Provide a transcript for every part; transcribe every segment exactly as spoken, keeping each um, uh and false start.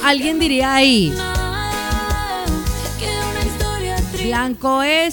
alguien diría ahí, blanco es...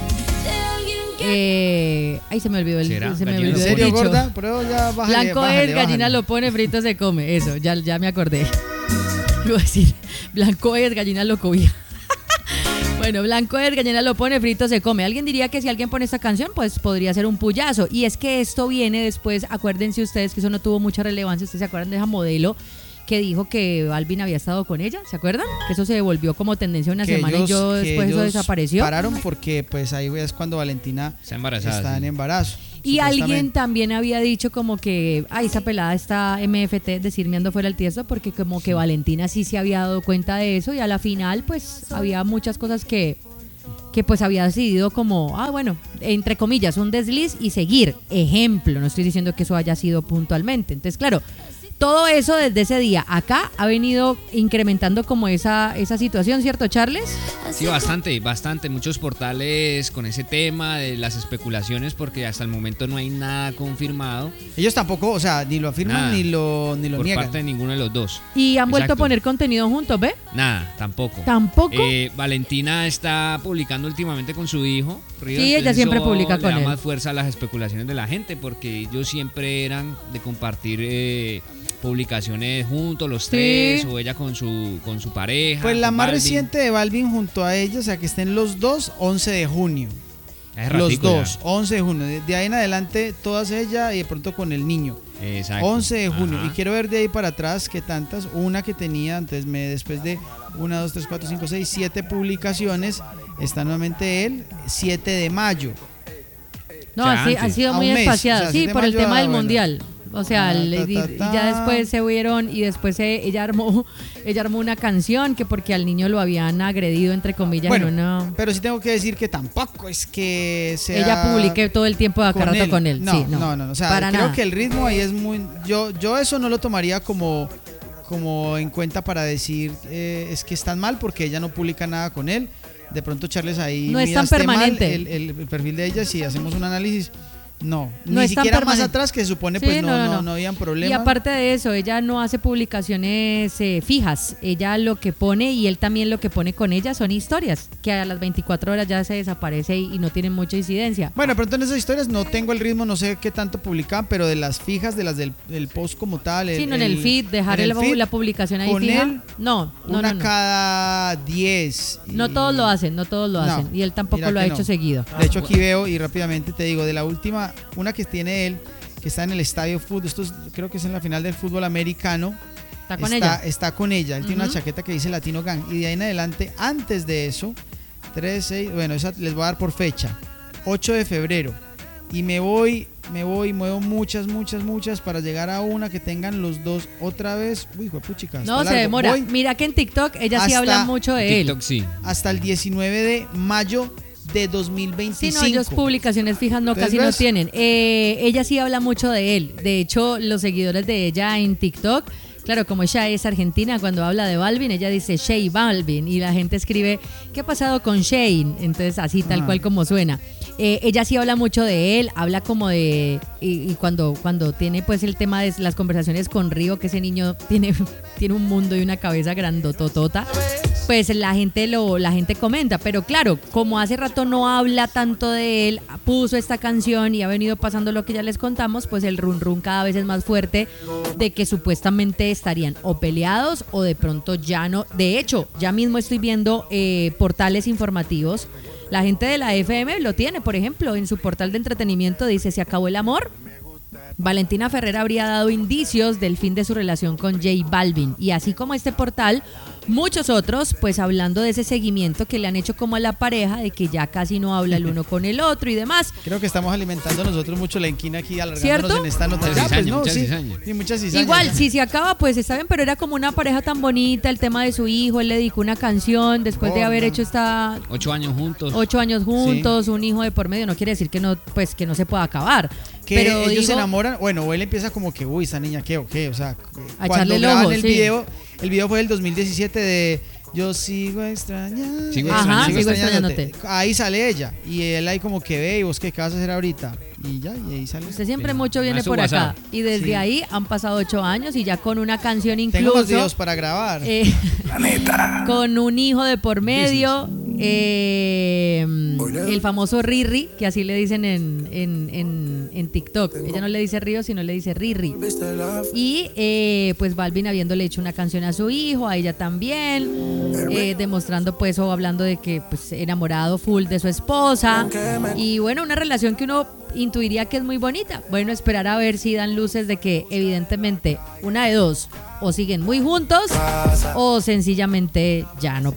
Eh, ay, se me olvidó el, se me olvidó ¿En el serio, dicho. gorda? Pero ya bájale, Blanco bájale, es, gallina bájale. lo pone, frito se come. Eso, ya, ya me acordé. Iba a decir, blanco es, gallina lo cobija. Bueno, blanco es, gallina lo pone, frito se come. Alguien diría que si alguien pone esta canción, pues podría ser un puyazo. Y es que esto viene después, acuérdense ustedes que eso no tuvo mucha relevancia. ¿Ustedes se acuerdan de esa modelo que dijo que Balvin había estado con ella? ¿Se acuerdan? Que eso se volvió como tendencia una Que semana ellos- y yo que después eso ellos desapareció. Pararon porque pues ahí es cuando Valentina Está embarazada, está en sí. embarazo. Y alguien supuestamente. también había dicho como que, ay, esa pelada está M F T, decir me ando fuera el tiesto, porque como que Valentina sí se había dado cuenta de eso y a la final pues había muchas cosas que, que pues había decidido como, ah, bueno, entre comillas, un desliz y seguir. Ejemplo, no estoy diciendo que eso haya sido puntualmente. Entonces, claro, todo eso desde ese día acá ha venido incrementando como esa, esa situación, ¿cierto, Charles? Sí, bastante, bastante. Muchos portales con ese tema de las especulaciones, porque hasta el momento no hay nada confirmado. Ellos tampoco, o sea, ni lo afirman Nada. ni lo, ni lo por niegan. parte de ninguno de los dos. Y han vuelto a Exacto. poner contenido juntos, ¿ve? Nada, tampoco. ¿Tampoco? Eh, Valentina está publicando últimamente con su hijo, Río, Sí, ella entonces siempre eso publica le con da él. más fuerza a las especulaciones de la gente, porque ellos siempre eran de compartir eh, publicaciones juntos, los Sí. tres, o ella con su con su pareja. Pues la con más Balvin. reciente de Balvin junto a ella, o sea, que estén los dos, once de junio. Hace Los ratico dos, ya. once de junio. De, de ahí en adelante, todas ella y de pronto con el niño. Exacto. once de junio. Ajá. Y quiero ver de ahí para atrás que tantas. Una que tenía, entonces me, después de una, dos, tres, cuatro, cinco, seis, siete publicaciones, está nuevamente él, siete de mayo. No, Ya así, antes. ha sido A muy un mes, espaciado, o sea, sí, si de por el mayo tema a- del bueno. mundial. O sea, Ah, le- ta, y, ta, y ta. ya después se vieron y después se- ella armó ella armó una canción que porque al niño lo habían agredido entre comillas Bueno, en una- pero sí tengo que decir que tampoco es que sea ella publique todo el tiempo de acá rato con él. No, sí, no, no, no, no, o sea, para creo nada. que el ritmo ahí es muy, yo, yo eso no lo tomaría como, como en cuenta para decir eh, es que están mal porque ella no publica nada con él. De pronto Charles ahí No es tan miraste mal permanente. el, el- el perfil de ella, si hacemos un análisis, no, No ni es tan siquiera más permanente. atrás que se supone Sí, pues no, no, no, no, no. no habían Y problemas. aparte de eso, ella no hace publicaciones eh, fijas. Ella lo que pone y él también lo que pone con ella son historias que a las veinticuatro horas ya se desaparece y, y no tienen mucha incidencia. Bueno, pero entonces en esas historias no tengo el ritmo, no sé qué tanto publicaban, pero de las fijas, de las del, del post como tal. Sí, no en el feed, dejar en el el- feed, la publicación ahí con fija. él, No, no, una no, no. cada diez. No y- todos lo hacen, no todos lo No, hacen. Y él tampoco mira lo ha que hecho no. seguido. De hecho, aquí veo y rápidamente te digo, de la última, una que tiene él, que está en el estadio fútbol, esto es- creo que es en la final del fútbol americano. Está con está, ella. está con ella, él tiene una Ujú. chaqueta que dice Latino Gang. Y de ahí en adelante, antes de eso, tres, seis, bueno, esa les voy a dar por fecha, ocho de febrero. Y me voy, me voy, muevo muchas, muchas, muchas para llegar a una que tengan los dos otra vez. Uy, juepuchica, está No, se largo. demora. Voy Mira que en TikTok ella sí hasta habla mucho de él. TikTok sí. hasta el diecinueve de mayo de dos mil Sí, veinticinco. no, ellos publicaciones fijas no, Entonces, casi no ¿ves? tienen. Eh, ella sí habla mucho de él. De hecho, los seguidores de ella en TikTok, claro, como ella es argentina, cuando habla de Balvin, ella dice Shea Balvin y la gente escribe, ¿qué ha pasado con Shane? Entonces, así tal Ajá. cual como suena. Eh, ella sí habla mucho de él, habla como de... Y, y cuando, cuando tiene pues el tema de las conversaciones con Río, que ese niño tiene, tiene un mundo y una cabeza grandototota, pues la gente lo la gente comenta, pero claro, como hace rato no habla tanto de él, puso esta canción y ha venido pasando lo que ya les contamos, pues el run run cada vez es más fuerte de que supuestamente estarían o peleados o de pronto ya no. De hecho, ya mismo estoy viendo eh, portales informativos. La gente de la F M lo tiene, por ejemplo, en su portal de entretenimiento dice, ¿se acabó el amor? Valentina Ferrer habría dado indicios del fin de su relación con J Balvin. Y así como este portal, muchos otros, pues hablando de ese seguimiento que le han hecho como a la pareja, de que ya casi no habla el uno con el otro y demás. Creo que estamos alimentando nosotros mucho la inquina aquí, alargándonos ¿Cierto? en esta nota. Mucha Ya, pues, cizaña, no, mucha sí, cizaña. sí, mucha cizaña. Igual, si se acaba, pues está bien, pero era como una pareja tan bonita, el tema de su hijo, él le dedicó una canción después de Gorda. haber hecho esta... Ocho años juntos. Ocho años juntos, un hijo de por medio, no quiere decir que no, pues que no se pueda acabar. Que pero ellos digo, se enamoran, bueno, él empieza como que, uy, esa niña, ¿qué o qué? O sea, A cuando echarle el graban ojo, el sí. video, el video fue del dos mil diecisiete de Yo sigo extrañando. Sigo Ajá, extrañándote. sigo extrañándote. Ahí sale ella y él ahí como que ve, y vos qué, qué vas a hacer ahorita. y ya, y ahí sale. Usted siempre Sí, mucho viene más su por acá. WhatsApp. Y desde Sí. ahí han pasado ocho años y ya con una canción Tengo incluso. más videos para grabar. eh, con un hijo de por medio. eh, el famoso Riri, que así le dicen en, en, en, en TikTok. Ella no le dice Río, sino le dice Riri. Y eh, pues Balvin habiéndole hecho una canción a su hijo, a ella también, eh, demostrando pues o hablando de que pues enamorado full de su esposa. Y bueno, una relación que uno intuiría que es muy bonita. Bueno, esperar a ver si dan luces de que evidentemente una de dos, o siguen muy juntos o sencillamente ya no